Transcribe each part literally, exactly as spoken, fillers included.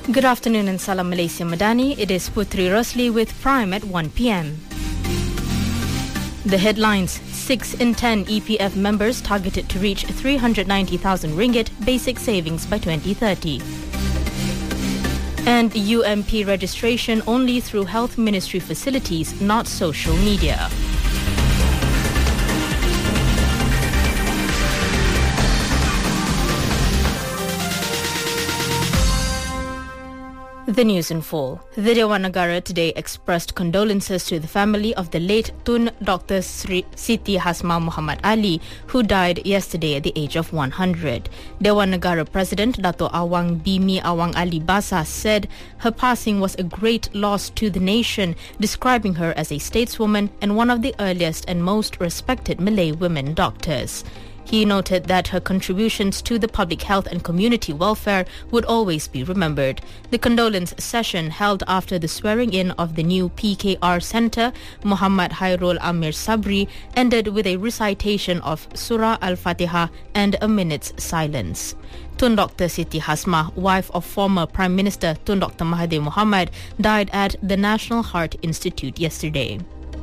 Good afternoon and Salam Malaysia Madani. It is Putri Rosli with Prime at one p.m. The headlines: six in ten E P F members targeted to reach three hundred ninety thousand ringgit basic savings by twenty thirty. And U M P registration only through Health Ministry facilities, not social media. The news in full. The Dewan Negara today expressed condolences to the family of the late Tun Doctor Sri Siti Hasmah Muhammad Ali, who died yesterday at the age of one hundred. Dewan Negara President Dato' Awang Bimi Awang Ali Basa said her passing was a great loss to the nation, describing her as a stateswoman and one of the earliest and most respected Malay women doctors. He noted that her contributions to the public health and community welfare would always be remembered. The condolence session held after the swearing-in of the new P K R Centre, Muhammad Hairul Amir Sabri, ended with a recitation of Surah Al-Fatiha and a minute's silence. Tun Doctor Siti Hasmah, wife of former Prime Minister Tun Doctor Mahathir Mohamad, died at the National Heart Institute yesterday.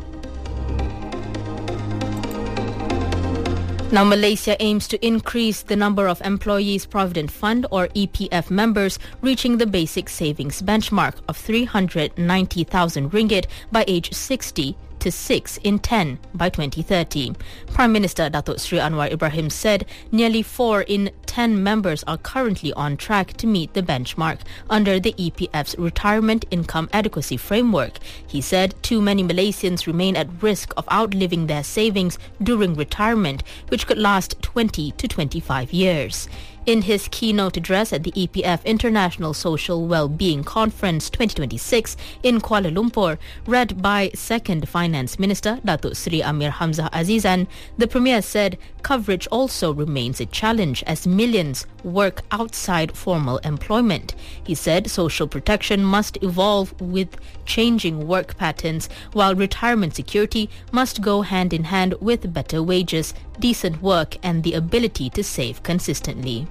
Now, Malaysia aims to increase the number of Employees Provident Fund or E P F members reaching the basic savings benchmark of three hundred ninety thousand ringgit by age sixty to six in ten by twenty thirty. Prime Minister Datuk Sri Anwar Ibrahim said nearly four in ten members are currently on track to meet the benchmark under the E P F's Retirement Income Adequacy Framework. He said too many Malaysians remain at risk of outliving their savings during retirement, which could last twenty to twenty-five years. In his keynote address at the E P F International Social Wellbeing Conference twenty twenty-six in Kuala Lumpur, read by Second Finance Minister Datuk Sri Amir Hamzah Azizan, the Premier said coverage also remains a challenge as millions work outside formal employment. He said social protection must evolve with changing work patterns, while retirement security must go hand in hand with better wages, decent work and the ability to save consistently.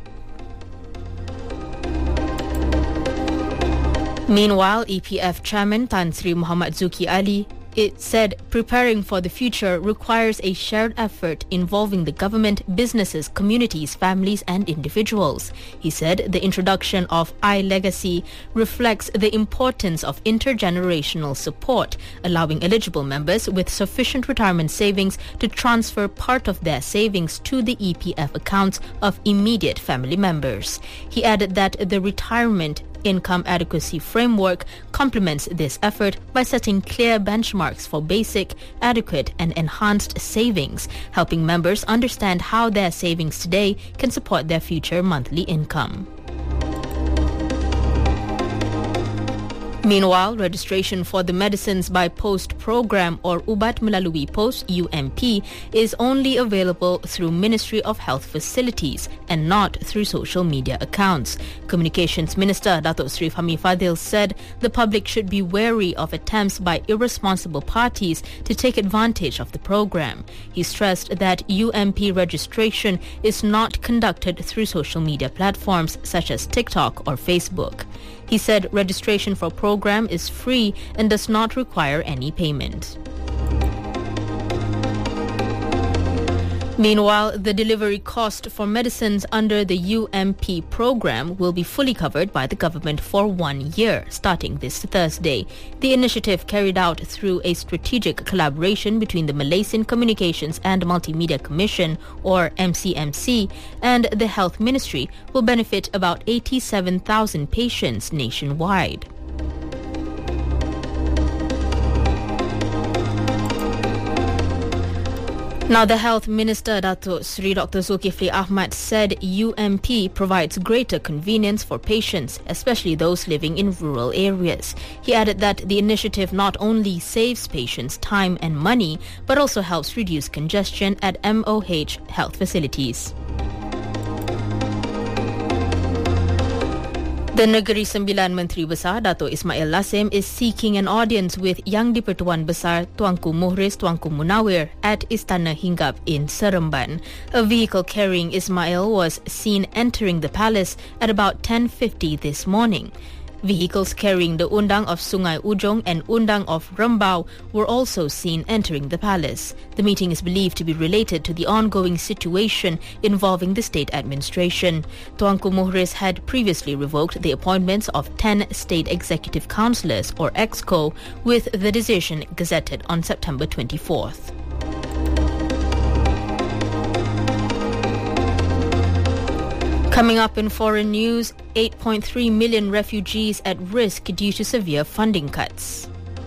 Meanwhile, E P F Chairman Tan Sri Muhammad Zuki Ali It said preparing for the future requires a shared effort involving the government, businesses, communities, families and individuals. He said the introduction of iLegacy reflects the importance of intergenerational support, allowing eligible members with sufficient retirement savings to transfer part of their savings to the E P F accounts of immediate family members. He added that the retirement income adequacy framework complements this effort by setting clear benchmarks for basic, adequate and enhanced savings, helping members understand how their savings today can support their future monthly income. Meanwhile, registration for the Medicines by Post program or Ubat Melalui Pos U M P is only available through Ministry of Health facilities and not through social media accounts. Communications Minister Datuk Sri Fahmi Fadil said the public should be wary of attempts by irresponsible parties to take advantage of the program. He stressed that U M P registration is not conducted through social media platforms such as TikTok or Facebook. He said registration for program is free and does not require any payment. Meanwhile, the delivery cost for medicines under the U M P program will be fully covered by the government for one year, starting this Thursday. The initiative, carried out through a strategic collaboration between the Malaysian Communications and Multimedia Commission, or M C M C, and the Health Ministry, will benefit about eighty-seven thousand patients nationwide. Now, the Health Minister, Datuk Sri Doctor Zulkifli Ahmad, said U M P provides greater convenience for patients, especially those living in rural areas. He added that the initiative not only saves patients time and money, but also helps reduce congestion at M O H health facilities. The Negeri Sembilan Menteri Besar, Dato' Ismail Lasem, is seeking an audience with Yang di-Pertuan Besar Tuanku Muhriz Tuanku Munawir at Istana Hinggap in Seremban. A vehicle carrying Ismail was seen entering the palace at about ten fifty this morning. Vehicles carrying the undang of Sungai Ujong and undang of Rembau were also seen entering the palace. The meeting is believed to be related to the ongoing situation involving the state administration. Tuanku Muhriz had previously revoked the appointments of ten state executive councillors, or EXCO, with the decision gazetted on September twenty-fourth. Coming up in foreign news, eight point three million refugees at risk due to severe funding cuts.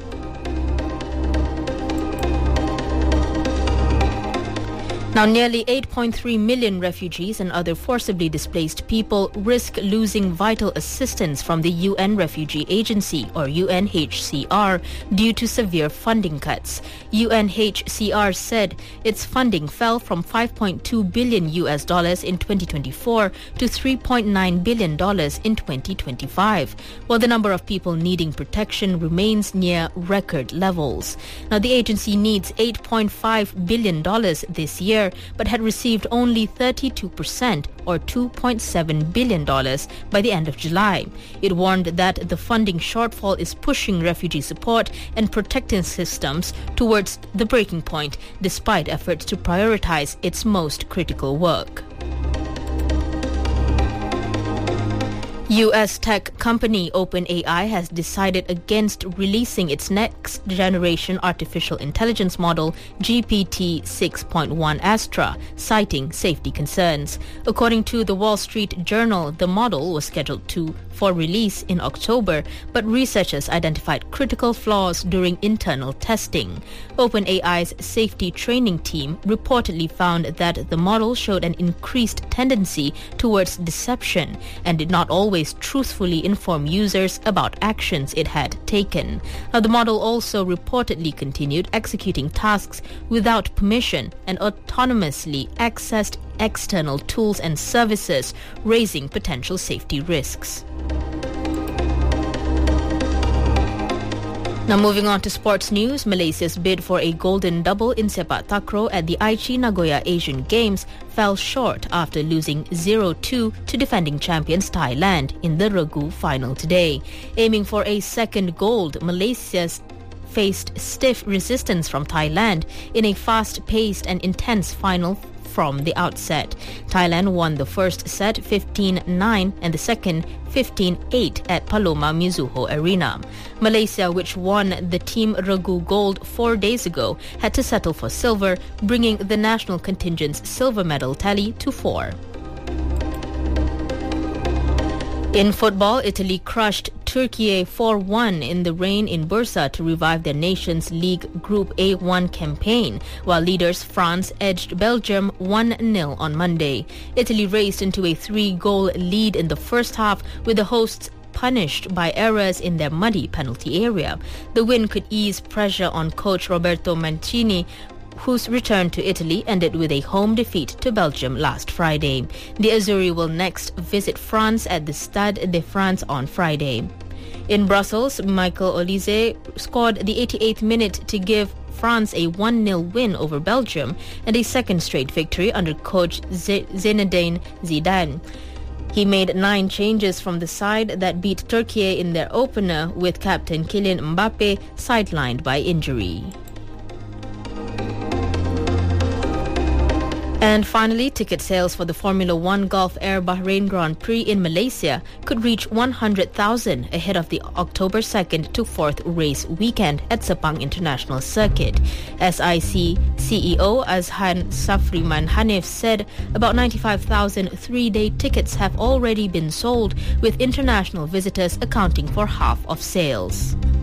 Now, nearly eight point three million refugees and other forcibly displaced people risk losing vital assistance from the U N Refugee Agency, or U N H C R, due to severe funding cuts. U N H C R said its funding fell from five point two billion U S dollars in twenty twenty-four to three point nine billion dollars in twenty twenty-five, while the number of people needing protection remains near record levels. Now, the agency needs eight point five billion dollars this year, but had received only thirty-two percent, or two point seven billion dollars, by the end of July. It warned that the funding shortfall is pushing refugee support and protective systems towards the breaking point, despite efforts to prioritize its most critical work. U S tech company OpenAI has decided against releasing its next generation artificial intelligence model G P T six point one Astra, citing safety concerns. According to the Wall Street Journal, the model was scheduled to for release in October, but researchers identified critical flaws during internal testing. OpenAI's safety training team reportedly found that the model showed an increased tendency towards deception and did not always truthfully inform users about actions it had taken. Now, the model also reportedly continued executing tasks without permission and autonomously accessed external tools and services, raising potential safety risks. Now, moving on to sports news, Malaysia's bid for a golden double in Sepak Takraw at the Aichi Nagoya Asian Games fell short after losing zero two to defending champions Thailand in the Regu final today. Aiming for a second gold, Malaysia's faced stiff resistance from Thailand in a fast-paced and intense final from the outset. Thailand won the first set fifteen nine and the second fifteen eight at Paloma Mizuho Arena. Malaysia, which won the Team Regu gold four days ago, had to settle for silver, bringing the national contingent's silver medal tally to four. In football, Italy crushed Turkey four one in the rain in Bursa to revive their nation's League Group A one campaign, while leaders France edged Belgium one nil on Monday. Italy raced into a three-goal lead in the first half, with the hosts punished by errors in their muddy penalty area. The win could ease pressure on coach Roberto Mancini, whose return to Italy ended with a home defeat to Belgium last Friday. The Azzurri will next visit France at the Stade de France on Friday. In Brussels, Michael Olise scored the eighty-eighth minute to give France a one nil win over Belgium and a second straight victory under coach Zinedine Zidane. He made nine changes from the side that beat Turkey in their opener, with captain Kylian Mbappe sidelined by injury. And finally, ticket sales for the Formula One Gulf Air Bahrain Grand Prix in Malaysia could reach one hundred thousand ahead of the October second to fourth race weekend at Sepang International Circuit. S I C C E O Azhan Safriman Hanif said about ninety-five thousand three-day tickets have already been sold, with international visitors accounting for half of sales.